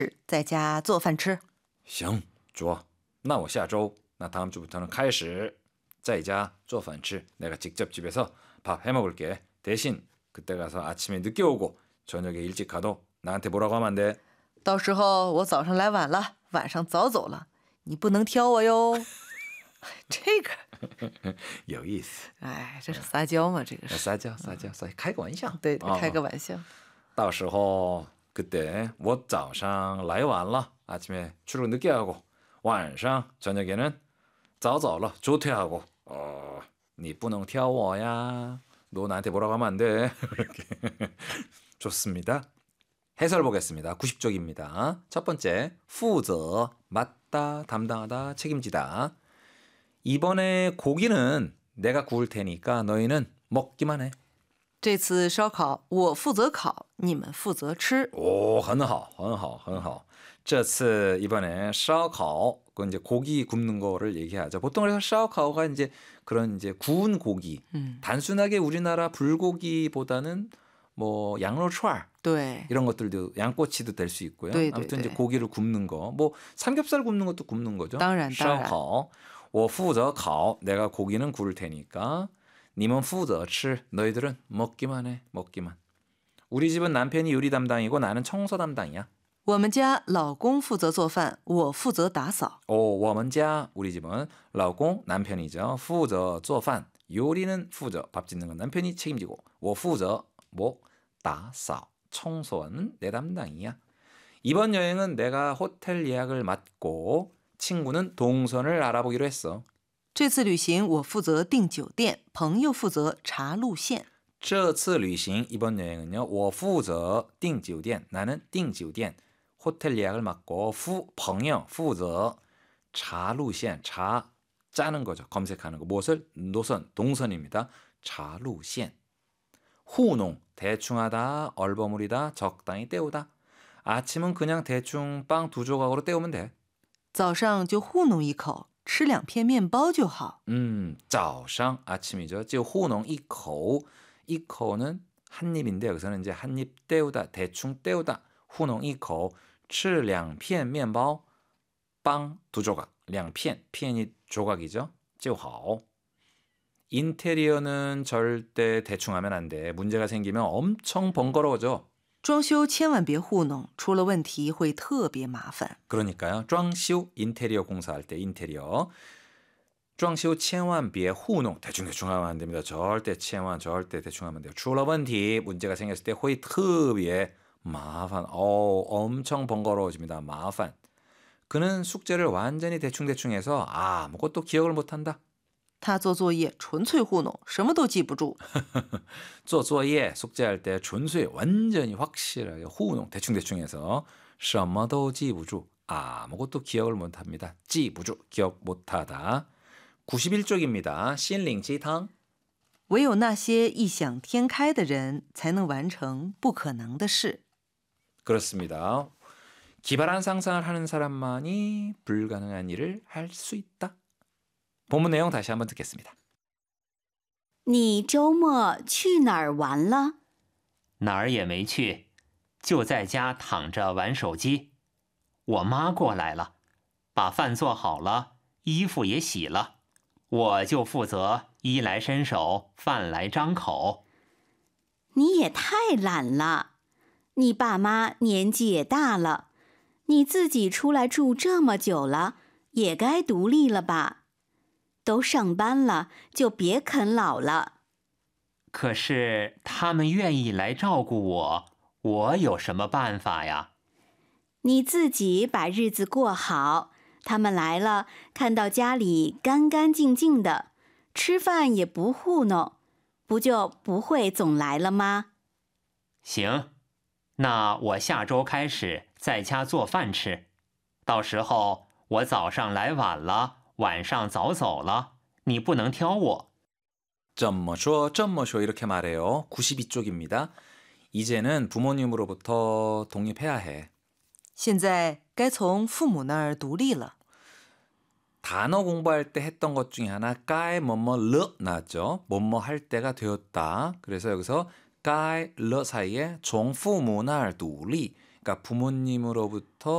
在家做饭吃。 行，좋아. 那我下周, 나 다음 주부터는 开始在家做饭吃. 내가 직접 집에서 밥 해 먹을게. 대신 그때 가서 아침에 늦게 오고 저녁에 일찍 가도 나한테 뭐라고 하면 안 돼. 到时候我早上来晚了，晚上早走了，你不能挑我哟。这个有意思。 哎，这是撒娇嘛？这个是撒娇，开个玩笑。 对，开个玩笑。 到时候 그때 我早上来晚了, 아침에 출근 늦게 하고, 晚上 저녁에는 早走了, 조퇴하고, 你不能挑我呀. 너 나한테 뭐라고 하면 안 돼. 좋습니다. 해설 보겠습니다. 90쪽입니다. 첫 번째, 负责, 맡다, 담당하다, 책임지다. 이번에 고기는 내가 구울 테니까 너희는 먹기만 해. 这次烧烤我负责烤，你们负责吃。 오, 很好,很好,很好. 这次 이번에 烧烤, 그 이제 고기 굽는 거를 얘기하죠. 보통 그래서 烧烤가 이제 그런 이제 구운 고기. 단순하게 우리나라 불고기보다는 뭐 양로추알, 对， 이런 것들도 양꼬치도 될 수 있고요. 对， 아무튼 对， 이제 고기를 굽는 거, 뭐 삼겹살 굽는 것도 굽는 거죠. 当然，当然。 烧烤, 我负责烤, 내가 고기는 구울 테니까. 你们负责吃, 너희들은 먹기만 해, 먹기만. 우리 집은 남편이 요리 담당이고 나는 청소 담당이야. 我们家老公负责做饭，我负责打扫。 오, 我们家, 우리 집은 老公, 남편이죠. 负责做饭, 요리는 负责, 밥 짓는 건 남편이 책임지고. 我负责, 뭐, 打扫, 청소는 내 담당이야. 이번 여행은 내가 호텔 예약을 맡고 친구는 동선을 알아보기로 했어. 这次旅行我负责订酒店，朋友负责查路线。 这次旅行, 이번 여행은요. 我负责订酒店, 나는 订酒店, 호텔 예약을 맡고 朋友负责查路线, 자 짜는 거죠. 검색하는 거. 무엇을? 노선, 동선입니다. 查路线. 후농, 대충 하다, 얼버무리다, 적당히 때우다. 아침은 그냥 대충 빵 2조각으로 때우면 돼. 早上就糊弄一口，吃2片面包就好。 早上 아침이죠. 就 후농 一口, 一口는 한 입인데 여기서는 이제 한 입 때우다, 대충 때우다. 후농 一口, 吃2片面包, 빵 2조각. 2片,片이 조각이죠. 就好. 인테리어는 절대 대충 하면 안 돼. 문제가 생기면 엄청 번거로워져. 装修千万别糊弄，出了问题会特别麻烦。 그러니까요. 装修 인테리어 공사할 때 인테리어. 装修千万别糊弄. 대충 하면 안 됩니다. 절대 대충 하면 돼요. 出了问题 문제가 생겼을 때 会特别麻烦. 엄청 번거로워집니다. 麻烦. 그는 숙제를 완전히 대충해서 아무것도 기억을 못한다. 他做作业纯粹糊弄，什么都记不住。 做作业 숙제할 때 纯粹 완전히 확실하게 후농 대충해서 什么都记不住 아무것도 기억을 못합니다. 记不住 기억 못하다. 91쪽입니다. 心灵鸡汤. 唯有那些异想天开的人才能完成不可能的事。 그렇습니다. 기발한 상상을 하는 사람만이 불가능한 일을 할 수 있다. 본문 내용 다시 한번 듣겠습니다. 你周末去哪儿玩了？ 哪儿也没去，就在家躺着玩手机。我妈过来了，把饭做好了，衣服也洗了，我就负责衣来伸手，饭来张口。 你也太懒了，你爸妈年纪也大了，你自己出来住这么久了，也该独立了吧？都上班了，就别啃老了。 可是他们愿意来照顾我，我有什么办法呀？ 你自己把日子过好，他们来了，看到家里干干净净的，吃饭也不糊弄，不就不会总来了吗？ 行，那我下周开始在家做饭吃，到时候我早上来晚了，晚上早走了，你不能挑我。 怎么说 이렇게 말해요. 92쪽입니다. 이제는 부모님으로부터 독립해야 해. 现在该从父母那儿独立了。 단어 공부할 때 했던 것 중에 하나 까에 뭐뭐 나왔죠. 뭐뭐 할 때가 되었다. 그래서 여기서 까에 러 사이에 종부모날独立, 그러니까 부모님으로부터